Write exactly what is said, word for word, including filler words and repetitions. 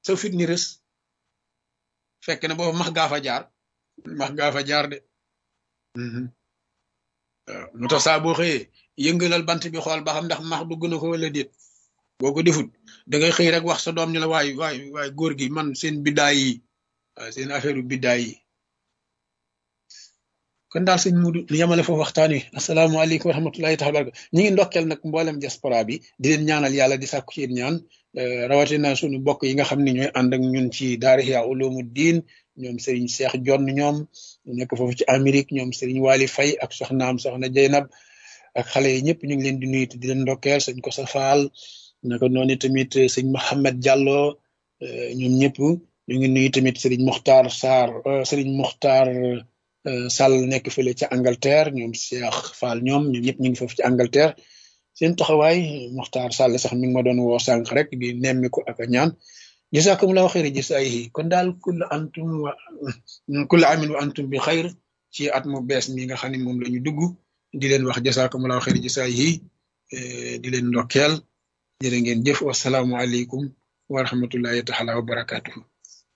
sa fit ni rës fekk na booba max gaa fa jaar max gaa fa jaar de waaw mu tax saa boo xëyee yëngalal bant bi xool ba xam ndax max dugg na ko wala déet boo ko defut da ngay xëy rek wax sa doom ni la waay waay waay góor gi man seen biddaay yi waaw seen affaire u biddaay yi kon daal sëñ Mudu ñu yemale foofu waxtaan wi asalaamaaleykum wa rahmatullahi taala baraka ñi ngi ndokkeel nag mboolem diaspora bi di leen ñaanal yàlla di sàkku ci ñaan rawatina suñu bokk yi nga xam ne ñooy ànd ak ñun ci daara Ihya Ulumuddin ñoom Serigne Cheikh Jonn ñoom nekk foofu ci Amérique ñoom Serigne Wali Faye ak soxnaam soxna Jeynab ak xale yi ñëpp ñu ngi leen di nuyu di leen ndokkeel sëñ ko sa faal naka noonu tamit sëñ Mohamed Diallo ñoom ñëpp ñu ngi nuyu tamit Serigne Mokhtar Sarr Serigne Mokhtar Sall nekk fële ca Angleterre ñoom Cheikh Fall ñoom ñoom ñëpp ñu ngi foofu ci Angleterre seen taxawaay Mokhtar Sall sax mi ngi ma doon woo sànq rek di nemmi ko ak a ñaan jazakumullahu xayra jazaa'ihi kon daal kulla antum wa kulla amin wa antum bi xayr ci at mu bees mi nga xam ne moom la ñu dugg di leen wax jazakumullahu xayra jazaa'ihi di leen ndokkeel jërë ngeen jëf wasalaamu aleykum wa rahmatullahi taala wa barakatuhu